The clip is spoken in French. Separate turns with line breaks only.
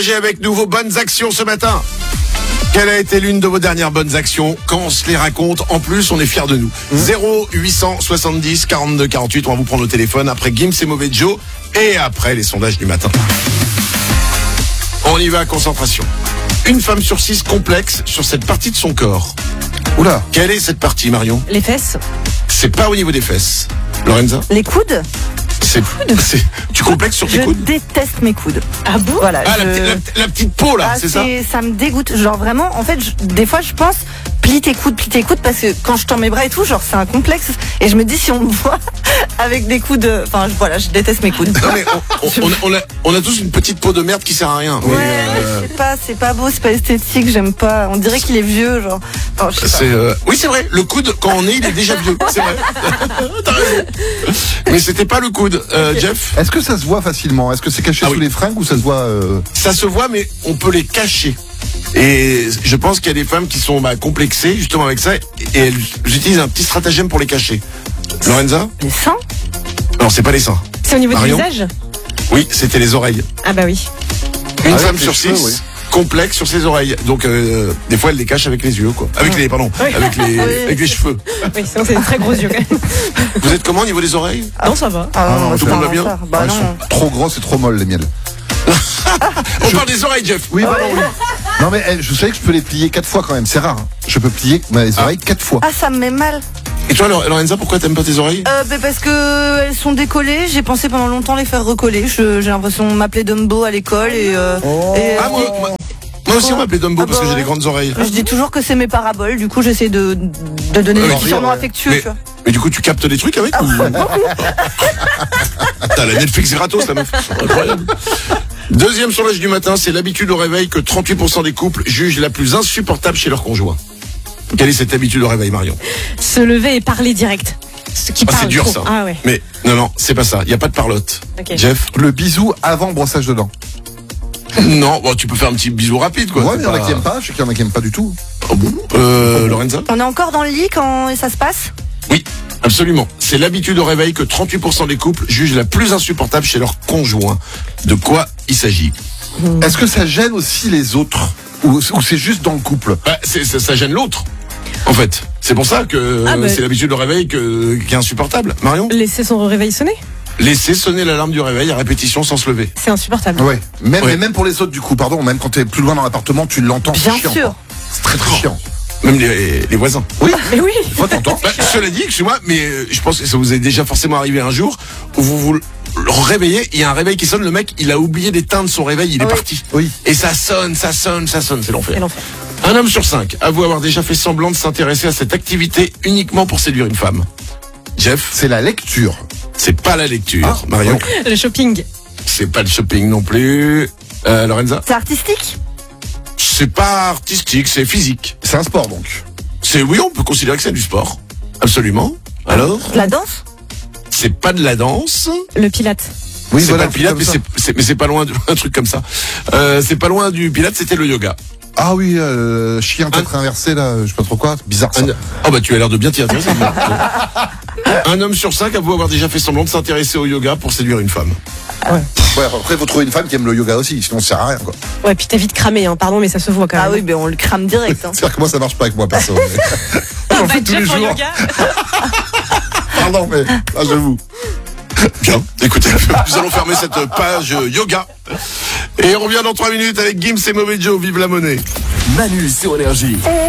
J'ai avec nous vos bonnes actions ce matin. Quelle a été l'une de vos dernières bonnes actions? Quand on se les raconte, en plus, on est fiers de nous. 0870 42 48, on va vous prendre au téléphone après Gims et Mauvais Joe et après les sondages du matin. On y va, concentration. Une femme sur 6 complexe sur cette partie de son corps.
Oula.
Quelle est cette partie, Marion?
Les fesses.
C'est pas au niveau des fesses. Lorenza?
Les coudes.
Tu complexes sur tes
Je
coudes?
déteste mes coudes.
Ah bon?
Voilà.
Ah, la petite peau là,
Ah,
c'est ça?
Ça me dégoûte. Genre vraiment, en fait, des fois je pense, plie tes coudes, parce que quand je tends mes bras et tout, genre c'est un complexe. Et je me dis, si on me voit avec des coudes, enfin voilà, je déteste mes coudes.
Non mais on a tous une petite peau de merde qui sert à rien.
Ouais, je sais pas, c'est pas beau, c'est pas esthétique, j'aime pas. On dirait qu'il est vieux, genre. Enfin, je sais pas.
Oui, c'est vrai, le coude, quand on est, il est déjà vieux. C'est vrai. T'as raison. Mais c'était pas le coude, Jeff.
Est-ce que ça se voit facilement? Est-ce que c'est caché sous les fringues ou ça se voit
Ça se voit, mais on peut les cacher. Et je pense qu'il y a des femmes qui sont complexées justement avec ça, et elles utilisent un petit stratagème pour les cacher. Lorenza?
Les seins?
Non, c'est pas les seins.
C'est au niveau
Marion?
du visage?
Oui, c'était les oreilles.
Ah bah oui.
Une
Avec
femme
les
sur
cheveux,
6
oui.
complexe sur ses oreilles. Donc des fois elle les cache avec les yeux, quoi. Avec les avec les cheveux.
Oui, sinon c'est des très gros yeux quand même.
Vous êtes comment au niveau des oreilles?
Non, ça va.
Ah non,
tout
c'est
le monde
un
va bien?
enfer. Bah
elles
non.
sont trop grosses et trop molles les miennes.
On parle des oreilles, Jeff.
Oui, pardon, oui. Non mais je savais que je peux les plier 4 fois quand même, c'est rare. Hein. Je peux plier mes oreilles 4 fois.
Ah, ça me met mal.
Et toi, Lorenza, pourquoi t'aimes pas tes oreilles?
Parce que elles sont décollées. J'ai pensé pendant longtemps les faire recoller. J'ai l'impression de m'appeler Dumbo à l'école
Ah, moi aussi on m'appelait Dumbo parce que j'ai des grandes oreilles.
Je dis toujours que c'est mes paraboles. Du coup, j'essaie de donner des petits surnoms affectueux. Tu vois.
Mais du coup, tu captes des trucs avec ou... T'as la Netflix gratos, la meuf. Incroyable. Deuxième sondage du matin, c'est l'habitude au réveil que 38% des couples jugent la plus insupportable chez leur conjoint. Quelle est cette habitude au réveil, Marion?
Se lever et parler direct. Ce qui parle
c'est dur
trop.
ça.
Ah ouais.
Mais non, c'est pas ça. Il y a pas de parlotte.
Ok.
Jeff?
Le bisou avant le brossage de dents.
Non, bon, tu peux faire un petit bisou rapide, quoi.
Ouais,
C'est
mais il y en a
pas-
qui aiment pas, je sais qu'il y en a qui aiment pas du tout.
Oh bon Lorenza?
On est encore dans le lit quand ça se passe?
Oui, absolument. C'est l'habitude au réveil que 38% des couples jugent la plus insupportable chez leur conjoint. De quoi il s'agit?
Est-ce que ça gêne aussi les autres ou c'est juste dans le couple?
Ça gêne l'autre, en fait. C'est pour ça que c'est l'habitude au réveil qui est insupportable. Marion?
Laisser son réveil sonner?
Laisser sonner l'alarme du réveil à répétition sans se lever.
C'est insupportable.
Ouais.
Ouais.
Mais même pour les autres du coup, pardon, même quand t'es plus loin dans l'appartement, tu l'entends.
Bien
c'est chiant,
sûr.
quoi. C'est très très chiant.
Même les voisins.
Oui.
Mais oui.
Des fois t'entends.
Cela dit, excusez-moi, mais je pense que ça vous est déjà forcément arrivé un jour où vous le réveillez, il y a un réveil qui sonne, le mec, il a oublié d'éteindre son réveil, il est parti.
Oui.
Et ça sonne, c'est l'enfer.
C'est l'enfer.
Un homme sur 5 avoue avoir déjà fait semblant de s'intéresser à cette activité uniquement pour séduire une femme. Jeff?
C'est la lecture.
C'est pas la lecture. Marion?
Le shopping.
C'est pas le shopping non plus. Lorenza?
C'est artistique?
C'est pas artistique, c'est physique.
C'est un sport donc.
Oui, on peut considérer que c'est du sport. Absolument. Alors?
De la danse?
C'est pas de la danse.
Le pilate.
Oui,
C'est
voilà,
pas le pilate,
comme ça.
mais c'est pas loin un truc comme ça. C'est pas loin du pilate, c'était le yoga.
Ah oui, chien tête inversé là, je sais pas trop quoi, bizarre ça.
Oh bah tu as l'air de bien t'y intéresser. Un homme sur 5 avoue avoir déjà fait semblant de s'intéresser au yoga pour séduire une femme.
Ouais, après faut trouver une femme qui aime le yoga aussi, sinon ça sert à rien quoi.
Ouais, puis t'es vite cramé, hein. Pardon, mais ça se voit quand même.
Ah oui, ben on le crame direct. Hein.
C'est-à-dire que moi ça marche pas avec moi perso. J'en
Bah,
fais tous les
Jeff en
jours.
yoga.
Pardon mais là j'avoue.
Bien, écoutez, nous allons fermer cette page yoga. Et on revient dans 3 minutes avec Gims et Mauvais Joe, vive la monnaie.
Manu sur Énergie.